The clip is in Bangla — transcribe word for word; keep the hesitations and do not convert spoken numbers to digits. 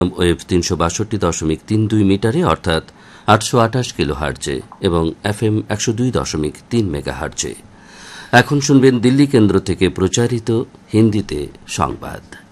ওয়েভ তিনশো বাষট্টি দশমিক তিন দুই মিটারে অর্থাৎ আটশো আঠাশ কিলো হার্জে এবং এফএম একশো দুই দশমিক তিন মেগা হার্জে। এখন শুনবেন দিল্লি কেন্দ্র থেকে প্রচারিত হিন্দিতে সংবাদ।